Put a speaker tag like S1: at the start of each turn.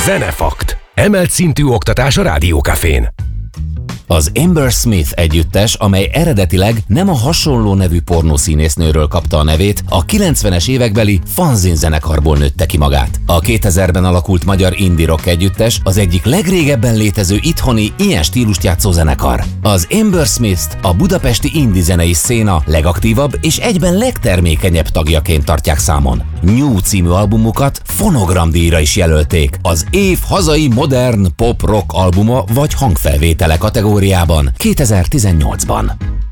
S1: Zenefakt. Emelt szintű oktatás a Rádiókafén.
S2: Az Amber Smith együttes, amely eredetileg nem a hasonló nevű pornószínésznőről kapta a nevét, a 90-es évekbeli Fanzin zenekarból nőtte ki magát. A 2000-ben alakult magyar indie rock együttes az egyik legrégebben létező itthoni ilyen stílust játszó zenekar. Az Amber Smith-t a budapesti indie zenei széna legaktívabb és egyben legtermékenyebb tagjaként tartják számon. New című albumukat fonogramdíjra is jelölték, az év hazai modern pop-rock albuma vagy hangfelvétele kategóriában 2018-ban.